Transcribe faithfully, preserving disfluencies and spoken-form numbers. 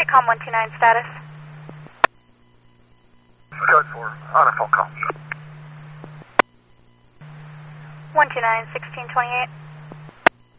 Vitacom one two nine status. Code four, on a phone call. one two nine, sixteen twenty-eight.